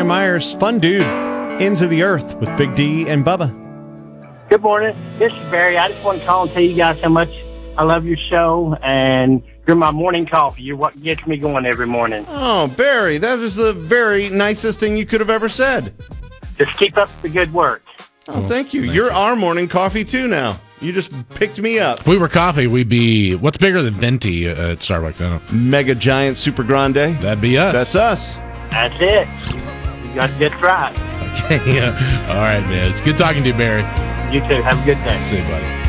Brian Myers, Fun Dude, Into the Earth with Big D and Bubba. Good morning. This is Barry. I just want to call and tell you guys how much I love your show, and you're my morning coffee. You're what gets me going every morning. Oh, Barry, that was the very nicest thing you could have ever said. Just keep up the good work. Oh, thank you. You're our morning coffee, too, now. You just picked me up. If we were coffee, we'd be, what's bigger than venti at Starbucks? I don't know. Mega Giant Super Grande. That'd be us. That's us. That's it. You got just right. Okay. All right, man. It's good talking to you, Barry. You too. Have a good day. See you, buddy.